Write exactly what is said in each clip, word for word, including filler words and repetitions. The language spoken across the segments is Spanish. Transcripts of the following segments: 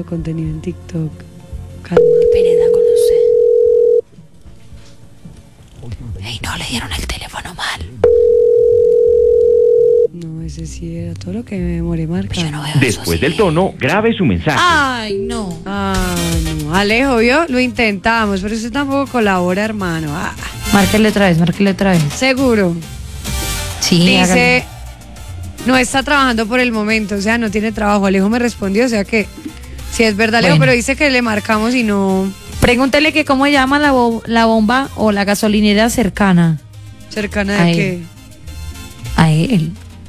subiendo contenido en TikTok. Calma. Pereda con usted. Ey, no, le dieron el teléfono mal. No, ese sí era todo lo que me demoré marcando. Yo no veo Después eso, del sí. tono, grabe su mensaje. Ay, no. Ah, no. Alejo, ¿vio? Lo intentamos, pero usted tampoco colabora, hermano. Ah, Márquele otra vez, márquele otra vez. seguro. Sí, Dice, hágale. no está trabajando por el momento, o sea, no tiene trabajo. Alejo me respondió, o sea que sí es verdad, Alejo, Bueno. pero dice que le marcamos y no Pregúntele que cómo llama la, bo- la bomba o la gasolinera cercana cercana de Ahí. qué. a él.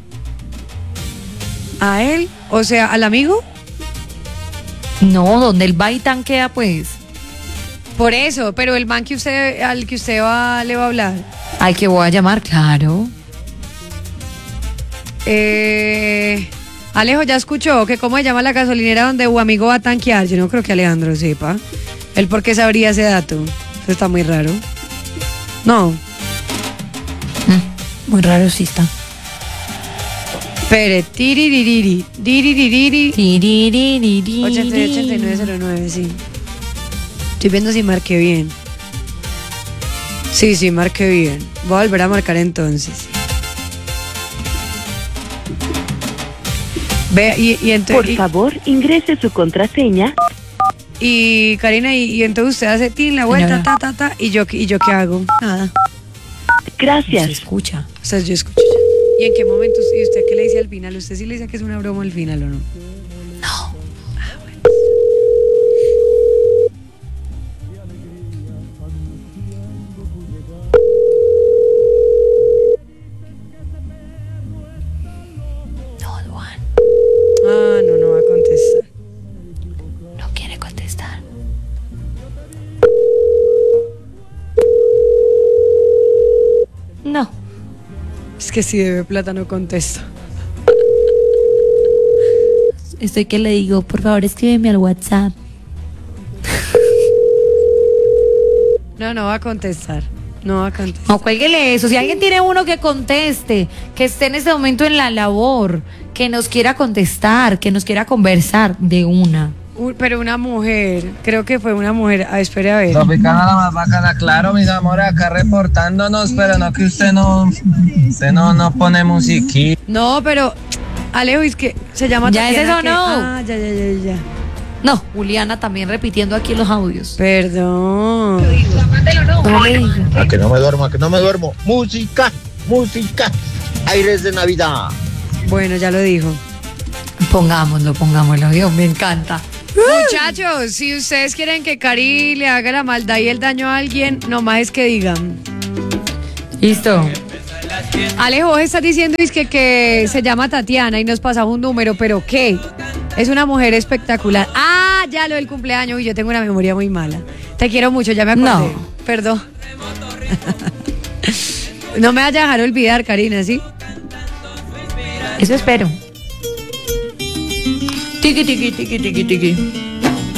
¿A él? O sea, ¿al amigo? No, donde él va y tanquea, pues. Por eso, pero el man que usted, al que usted va, le va a hablar. Al que voy a llamar, claro. Eh, Alejo, ¿ya escuchó que cómo se llama la gasolinera donde su amigo va a tanquear? Yo no creo que Alejandro sepa. ¿Él por qué sabría ese dato? Eso está muy raro. No, Mm, muy raro sí está. espere, tiriririri, diriririri, Tiriririri. ochenta y ocho, ochenta y nueve cero nueve, sí. Estoy viendo si marqué bien. Sí, sí, marqué bien. Voy a volver a marcar entonces. Ve, y, y Por entonces... favor, ingrese su contraseña. Y Karina, y, y entonces usted hace tin la vuelta, Señora. ta, ta, ta, y yo, y yo qué hago, nada. Se Gracias. escucha. O sea, yo escucho ya. ¿Y en qué momento? ¿Y usted qué le dice al final? ¿Usted sí le dice que es una broma al final o no? No. No, Duan, Ah, no, no va a contestar. no quiere contestar. No. Es que si debe plata no contesto. Estoy que le digo, por favor, escríbeme al WhatsApp. No, no va a contestar. No va a contestar. No, cuélguele eso. Si alguien tiene uno que conteste, que esté en este momento en la labor, que nos quiera contestar, que nos quiera conversar de una. U- pero una mujer, creo que fue una mujer. Ah, espere a ver. Tropicana la más bacana, claro, mis amores, acá reportándonos, pero no que usted no, usted no, no pone musiquita. No, pero Alejo, es que se llama ¿Ya es Tatiana, eso o que- no? Ah, ya, ya, ya, ya. No, Juliana también repitiendo aquí los audios. Perdón. No le digo. A que no me duermo, a que no me duermo. Música, música, aires de Navidad. Bueno, ya lo dijo. Pongámoslo, pongámoslo. Dios, me encanta. Muchachos, si ustedes quieren que Cari le haga la maldad y el daño a alguien, nomás es que digan. Listo. Alejo, vos estás diciendo es que, que se llama Tatiana y nos pasaba un número, pero ¿qué? Es una mujer espectacular. Ah, ya lo del cumpleaños. Y yo tengo una memoria muy mala. Te quiero mucho, ya me acordé. No. Perdón. No me vayas a dejar olvidar, Karina, ¿sí? Eso espero. Tiki, tiki, tiki, tiki, tiki.